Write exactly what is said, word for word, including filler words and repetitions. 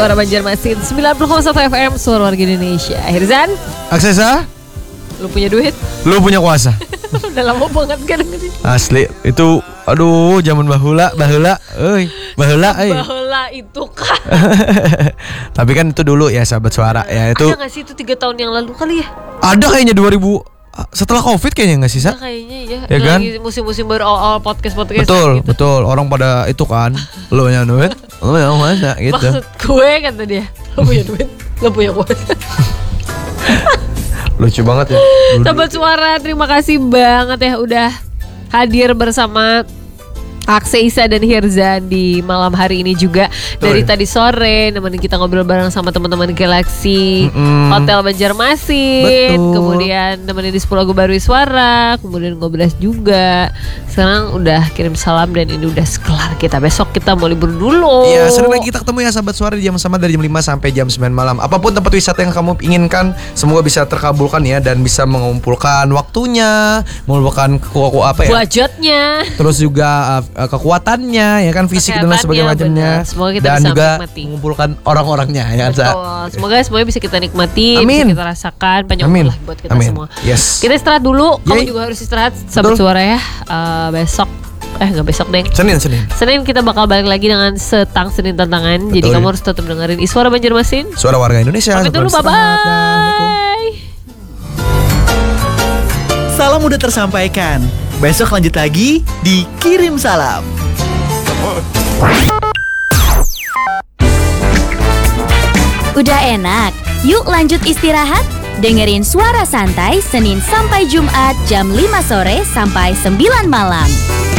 Suara Banjarmasin sembilan puluh koma satu F M, suara warga Indonesia. Hirzan, Aksesa, lu punya duit? lu punya kuasa. Udah lama banget kan ini. Asli, itu aduh zaman bahula, bahula, euy, bahula euy. Bahula itu kah? Tapi kan itu dulu ya sahabat suara ya itu. Ada gak sih itu tiga tahun yang lalu kali ya? Ada kayaknya dua ribu setelah Covid kayaknya enggak sih, Sa? Nah, kayaknya ya. Ya kan? Lagi musim-musim baru awal podcast-podcast Betul, gitu. betul. Orang pada itu kan, lu punya duit, lu punya masa gitu. Maksud gue kata dia, lu punya duit, lu punya kuasa. Lucu banget ya. Sahabat suara, terima kasih banget ya udah hadir bersama Akse, Isa dan Hirzan di malam hari ini juga. Dari tadi sore nemenin kita ngobrol bareng sama teman-teman Galaxy Mm-mm. Hotel Banjarmasin. Betul. Kemudian nemenin di sepuluh lagu baru suara. Kemudian ngobrol juga. Sekarang udah kirim salam dan ini udah kelar kita. Besok kita mau libur dulu. Iya, sering lagi kita ketemu ya sahabat suara di jam sama dari jam lima sampai jam sembilan malam. Apapun tempat wisata yang kamu inginkan, semoga bisa terkabulkan ya dan bisa mengumpulkan waktunya, mengumpulkan ku apa ya? Budgetnya. Terus juga uh, kekuatannya ya kan, fisik dan lain Kesehatannya, sebagainya macamnya. benar. Semoga kita dan bisa juga menikmati. mengumpulkan orang-orangnya ya kan, Sa? Betul. Semoga semuanya bisa kita nikmati, Amin. bisa kita rasakan, banyak Amin. lah buat kita Amin. semua. Yes. Kita istirahat dulu. Kamu Yay. juga harus istirahat, sahabat Betul. suara ya. Eh, besok, eh nggak besok deng. Senin, Senin. Senin kita bakal balik lagi dengan setang Senin tantangan. Jadi Betul. kamu harus tetap dengerin Iswara Banjarmasin. Suara warga Indonesia. Sampai dulu, Selamat istirahat. Assalamualaikum. bye-bye. Salam udah tersampaikan. Besok lanjut lagi di Kirim Salam. Udah enak, yuk lanjut istirahat. Dengerin Suara Santai Senin sampai Jumat jam lima sore sampai sembilan malam.